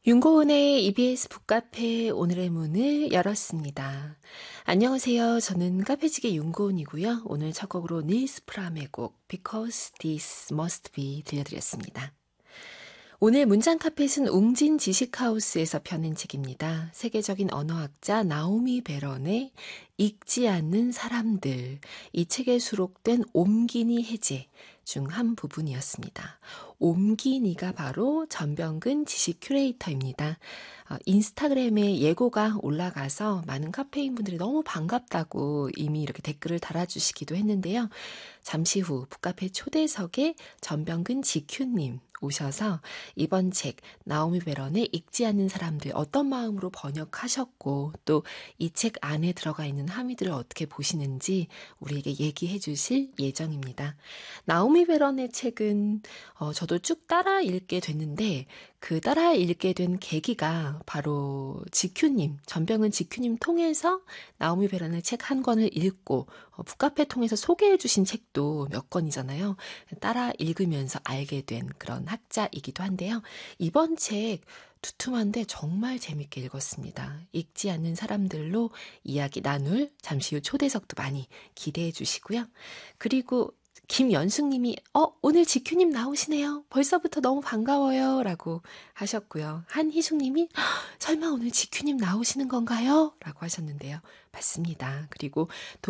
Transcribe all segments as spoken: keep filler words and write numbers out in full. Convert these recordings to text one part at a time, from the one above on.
윤고은의 이비에스 북카페 오늘의 문을 열었습니다. 안녕하세요. 저는 카페지게 윤고은이고요. 오늘 첫 곡으로 닐스 프람의 곡 Because This Must Be 들려드렸습니다. 오늘 문장 카펫은 웅진 지식하우스에서 펴낸 책입니다. 세계적인 언어학자 나오미 베런의 읽지 않는 사람들, 이 책에 수록된 옴기니 해제 중 한 부분이었습니다. 옴기니가 바로 전병근 지식 큐레이터입니다. 어, 인스타그램에 예고가 올라가서 많은 카페인 분들이 너무 반갑다고 이미 이렇게 댓글을 달아주시기도 했는데요. 잠시 후 북카페 초대석에 전병근 지큐님 오셔서 이번 책 나오미 베런의 읽지 않는 사람들 어떤 마음으로 번역하셨고 또 이 책 안에 들어가 있는 함의들을 어떻게 보시는지 우리에게 얘기해 주실 예정입니다. 나오미 베런의 책은 어, 저도 쭉 따라 읽게 됐는데 그 따라 읽게 된 계기가 바로 지큐님, 전병은 지큐님 통해서 나오미 베런의 책 한 권을 읽고 어, 북카페 통해서 소개해 주신 책도 몇 권이잖아요. 따라 읽으면서 알게 된 그런 학자이기도 한데요. 이번 책 두툼한데 정말 재밌게 읽었습니다. 읽지 않는 사람들로 이야기 나눌 잠시 후 초대석도 많이 기대해 주시고요. 그리고 김연숙님이 어 오늘 지큐님 나오시네요. 벌써부터 너무 반가워요 라고 하셨고요. 한희숙님이 설마 오늘 지큐님 나오시는 건가요? 라고 하셨는데요. 맞습니다. 그리고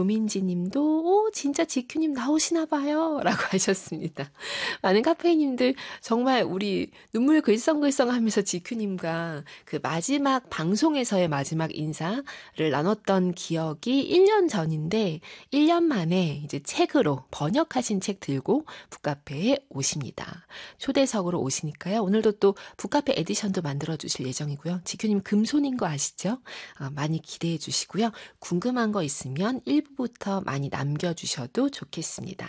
도민지님도 오 진짜 지큐님 나오시나 봐요 라고 하셨습니다. 많은 카페인님들 정말 우리 눈물 글썽글썽 하면서 지큐님과 그 마지막 방송에서의 마지막 인사를 나눴던 기억이 일 년 전인데 일 년 만에 이제 책으로 번역하신 책 들고 북카페에 오십니다. 초대석으로 오시니까요. 오늘도 또 북카페 에디션도 만들어주실 예정이고요. 지큐님 금손인 거 아시죠? 아, 많이 기대해 주시고요. 궁금한 거 있으면 일 부부터 많이 남겨주셔도 좋겠습니다.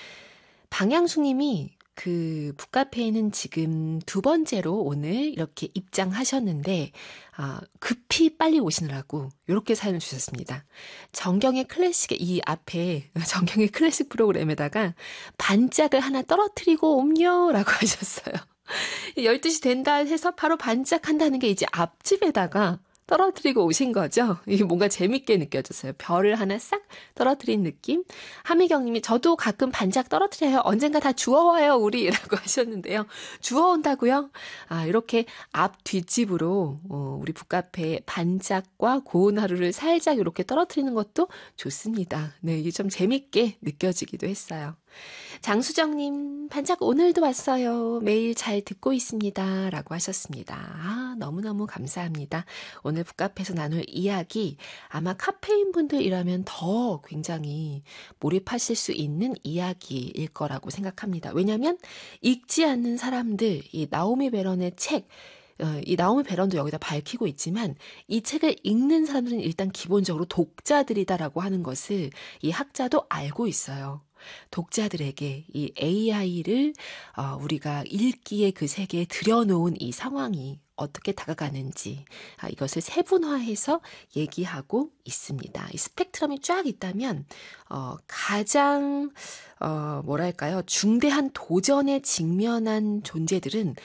방향수님이 그 북카페에는 지금 두 번째로 오늘 이렇게 입장하셨는데 아, 급히 빨리 오시느라고 이렇게 사연을 주셨습니다. 정경의 클래식의 이 앞에 정경의 클래식 프로그램에다가 반짝을 하나 떨어뜨리고 옴요라고 하셨어요. 열두 시 된다 해서 바로 반짝한다는 게 이제 앞집에다가 떨어뜨리고 오신 거죠. 이게 뭔가 재밌게 느껴졌어요. 별을 하나 싹 떨어뜨린 느낌. 하미경님이 저도 가끔 반짝 떨어뜨려요. 언젠가 다 주워와요 우리 라고 하셨는데요. 주워온다고요? 아 이렇게 앞 뒷집으로 어, 우리 북카페 반짝과 고운 하루를 살짝 이렇게 떨어뜨리는 것도 좋습니다. 네, 이게 좀 재밌게 느껴지기도 했어요. 장수정님 반짝 오늘도 왔어요. 매일 잘 듣고 있습니다 라고 하셨습니다. 아 너무너무 감사합니다. 오늘 북카페에서 나눌 이야기 아마 카페인 분들이라면 더 굉장히 몰입하실 수 있는 이야기일 거라고 생각합니다. 왜냐하면 읽지 않는 사람들 이 나오미 베런의 책 이 나오미 베런도 여기다 밝히고 있지만 이 책을 읽는 사람들은 일단 기본적으로 독자들이다라고 하는 것을 이 학자도 알고 있어요. 독자들에게 이 에이아이를 어, 우리가 읽기의 그 세계에 들여놓은 이 상황이 어떻게 다가가는지 아, 이것을 세분화해서 얘기하고 있습니다. 이 스펙트럼이 쫙 있다면 어, 가장 어, 뭐랄까요 중대한 도전에 직면한 존재들은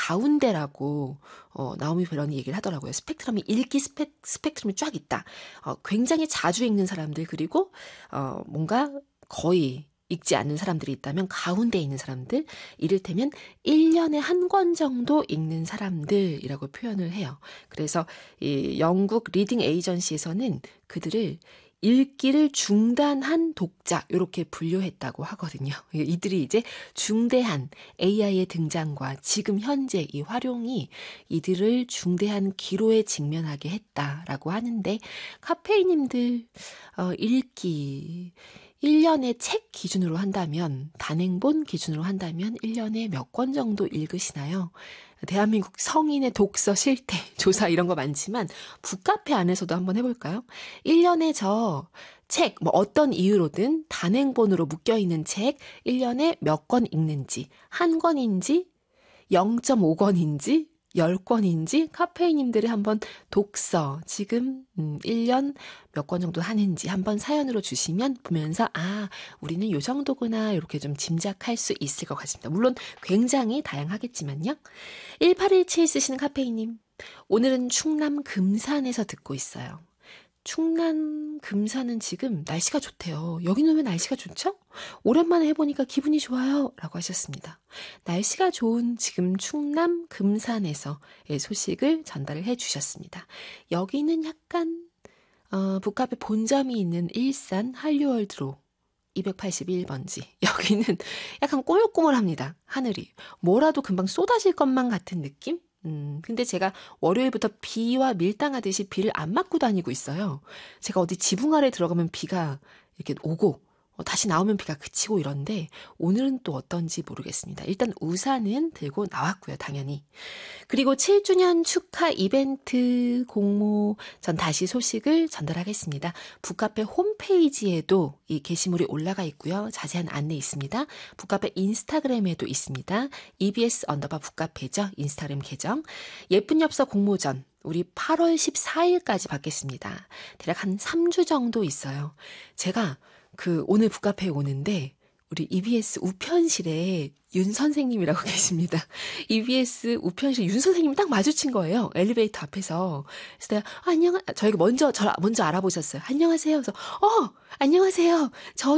가운데라고 어, 나오미 베런이 얘기를 하더라고요. 스펙트럼이 읽기 스펙, 스펙트럼이 쫙 있다. 어, 굉장히 자주 읽는 사람들 그리고 어, 뭔가 거의 읽지 않는 사람들이 있다면 가운데 있는 사람들, 이를테면 일 년에 한 권 정도 읽는 사람들이라고 표현을 해요. 그래서 이 영국 리딩 에이전시에서는 그들을 읽기를 중단한 독자 이렇게 분류했다고 하거든요. 이들이 이제 중대한 에이아이의 등장과 지금 현재 이 활용이 이들을 중대한 기로에 직면하게 했다라고 하는데 카페이님들 어, 읽기 일 년에 책 기준으로 한다면 단행본 기준으로 한다면 일 년에 몇 권 정도 읽으시나요? 대한민국 성인의 독서 실태 조사 이런 거 많지만 북카페 안에서도 한번 해볼까요? 일 년에 저 책, 뭐 어떤 이유로든 단행본으로 묶여있는 책 일 년에 몇 권 읽는지, 한 권인지 영 점 오 권인지 십 권인지 카페이님들이 한번 독서 지금 음, 일 년 몇 권 정도 하는지 한번 사연으로 주시면 보면서 아 우리는 요 정도구나 이렇게 좀 짐작할 수 있을 것 같습니다. 물론 굉장히 다양하겠지만요. 일팔일칠 쓰시는 카페이님 오늘은 충남 금산에서 듣고 있어요. 충남 금산은 지금 날씨가 좋대요. 여기는 왜 날씨가 좋죠? 오랜만에 해보니까 기분이 좋아요. 라고 하셨습니다. 날씨가 좋은 지금 충남 금산에서의 소식을 전달을 해주셨습니다. 여기는 약간 어, 북카페 본점이 있는 일산 한류월드로 이백팔십일 번지. 여기는 약간 꼬물꼬물합니다. 하늘이. 뭐라도 금방 쏟아질 것만 같은 느낌? 음, 근데 제가 월요일부터 비와 밀당하듯이 비를 안 맞고 다니고 있어요. 제가 어디 지붕 아래 들어가면 비가 이렇게 오고, 어, 다시 나오면 비가 그치고 이런데, 오늘은 또 어떤지 모르겠습니다. 일단 우산은 들고 나왔고요, 당연히. 그리고 칠 주년 축하 이벤트 공모 전 다시 소식을 전달하겠습니다. 북카페 홈페이지에도 이 게시물이 올라가 있고요. 자세한 안내 있습니다. 북카페 인스타그램에도 있습니다. 이비에스 언더바 북카페죠. 인스타그램 계정. 예쁜 엽서 공모전. 우리 팔월 십사일까지 받겠습니다. 대략 한 삼 주 정도 있어요. 제가 그 오늘 북카페에 오는데 우리 이비에스 우편실에 윤 선생님이라고 계십니다. 이비에스 우편실 윤 선생님이 딱 마주친 거예요. 엘리베이터 앞에서. 그래서 내가 아, 안녕, 저희가 먼저 저 먼저 알아보셨어요. 안녕하세요. 그래서 어 안녕하세요.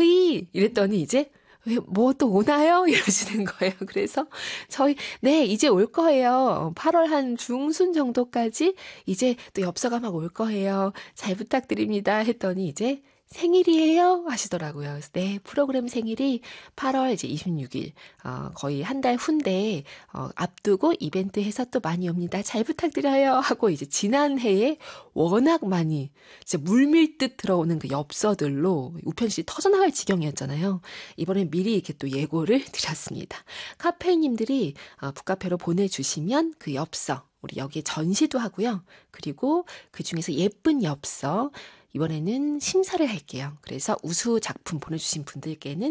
저희 이랬더니 이제 왜 뭐 또 오나요? 이러시는 거예요. 그래서 저희 네 이제 올 거예요. 팔월 한 중순 정도까지 이제 또 엽서가 막 올 거예요. 잘 부탁드립니다. 했더니 이제 생일이에요? 하시더라고요. 그래서 네, 프로그램 생일이 팔월 이제 이십육일, 어, 거의 한 달 후인데, 어, 앞두고 이벤트 해서 또 많이 옵니다. 잘 부탁드려요. 하고 이제 지난해에 워낙 많이, 진짜 물밀듯 들어오는 그 엽서들로 우편실이 터져나갈 지경이었잖아요. 이번엔 미리 이렇게 또 예고를 드렸습니다. 카페인님들이 어, 북카페로 보내주시면 그 엽서, 우리 여기에 전시도 하고요. 그리고 그 중에서 예쁜 엽서, 이번에는 심사를 할게요. 그래서 우수 작품 보내주신 분들께는